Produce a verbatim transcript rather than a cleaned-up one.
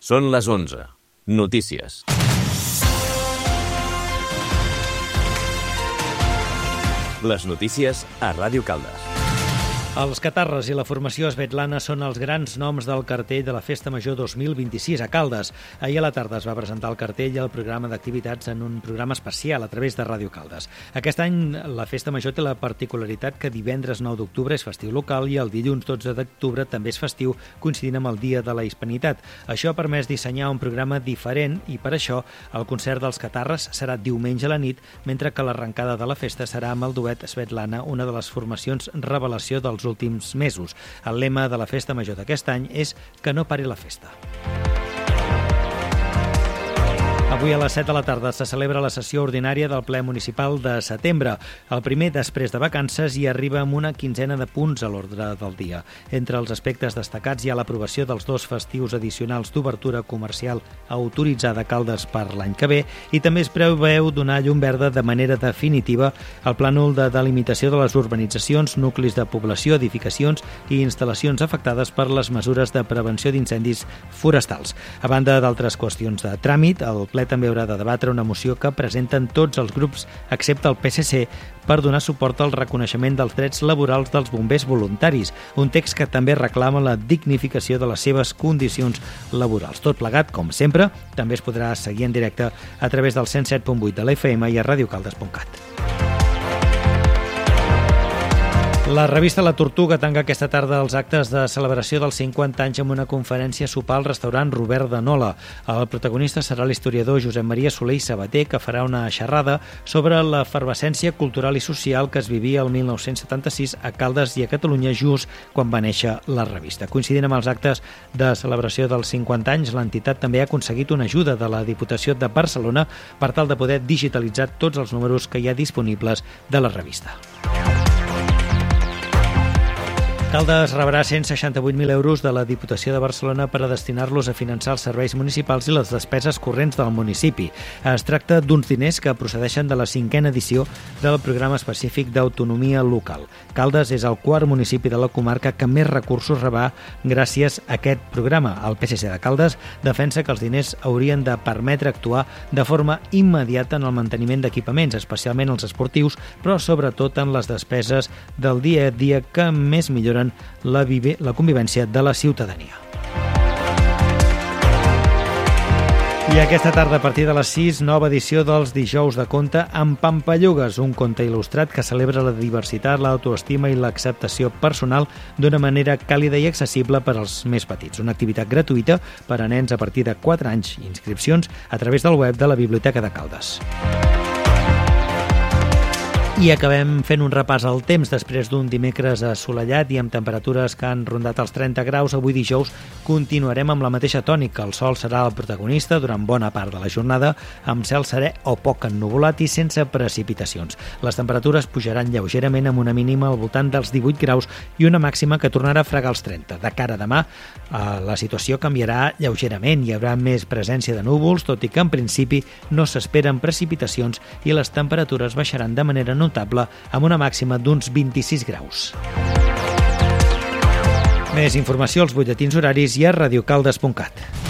Són les onze. Notícies. Les notícies a Ràdio Caldes. Els Catarres i la formació Svetlana són els grans noms del cartell de la Festa Major dos mil vint-i-sis a Caldes. Ahir a la tarda es va presentar el cartell i el programa d'activitats en un programa especial a través de Ràdio Caldes. Aquest any la Festa Major té la particularitat que divendres nou d'octubre és festiu local i el dilluns dotze d'octubre també és festiu, coincidint amb el Dia de la Hispanitat. Això ha permès dissenyar un programa diferent i per això el concert dels Catarres serà diumenge a la nit, mentre que l'arrencada de la festa serà amb el duet Svetlana, una de les formacions revelació dels últims mesos. El lema de la Festa Major d'aquest any és que no pari la festa. Avui a les set de la tarda se celebra la sessió ordinària del ple municipal de setembre. El primer després de vacances i arriba amb una quinzena de punts a l'ordre del dia. Entre els aspectes destacats hi ha l'aprovació dels dos festius addicionals d'obertura comercial autoritzada a Caldes per l'any que ve i també es preveu donar llum verda de manera definitiva al plànol de delimitació de les urbanitzacions, nuclis de població, edificacions i instal·lacions afectades per les mesures de prevenció d'incendis forestals. A banda d'altres qüestions de tràmit, el ple també haurà de debatre una moció que presenten tots els grups, excepte el P S C, per donar suport al reconeixement dels drets laborals dels bombers voluntaris, un text que també reclama la dignificació de les seves condicions laborals. Tot plegat, com sempre, també es podrà seguir en directe a través del cent set punt vuit de l'F M i a radiocaldes punt cat. La revista La Tortuga tanca aquesta tarda els actes de celebració dels cinquanta anys amb una conferència sopar al restaurant Robert de Nola. El protagonista serà l'historiador Josep Maria Soler i Sabater, que farà una xerrada sobre l'efervescència cultural i social que es vivia el mil nou-cents setanta-sis a Caldes i a Catalunya just quan va néixer la revista. Coincidint amb els actes de celebració dels cinquanta anys, l'entitat també ha aconseguit una ajuda de la Diputació de Barcelona per tal de poder digitalitzar tots els números que hi ha disponibles de la revista. Caldes rebrà cent seixanta-vuit mil euros de la Diputació de Barcelona per a destinar-los a finançar els serveis municipals i les despeses corrents del municipi. Es tracta d'uns diners que procedeixen de la cinquena edició del programa específic d'autonomia local. Caldes és el quart municipi de la comarca que més recursos rebrà gràcies a aquest programa. El P S C de Caldes defensa que els diners haurien de permetre actuar de forma immediata en el manteniment d'equipaments, especialment els esportius, però sobretot en les despeses del dia a dia que més milloren La, vive, la convivència de la ciutadania. I aquesta tarda, a partir de les sis, nova edició dels Dijous de Conte amb Pampallugues, un conte il·lustrat que celebra la diversitat, l'autoestima i l'acceptació personal d'una manera càlida i accessible per als més petits. Una activitat gratuïta per a nens a partir de quatre anys. Inscripcions a través del web de la Biblioteca de Caldes. I acabem fent un repàs al temps després d'un dimecres assolellat i amb temperatures que han rondat els trenta graus. Avui dijous continuarem amb la mateixa tònica. El sol serà el protagonista durant bona part de la jornada, amb cel serè o poc ennuvolat i sense precipitacions. Les temperatures pujaran lleugerament amb una mínima al voltant dels divuit graus i una màxima que tornarà a fregar els trenta. De cara a demà, la situació canviarà lleugerament. Hi haurà més presència de núvols, tot i que en principi no s'esperen precipitacions i les temperatures baixaran de manera notable amb una màxima d'uns vint-i-sis graus. Més informació als butlletins horaris i a radiocaldes punt cat.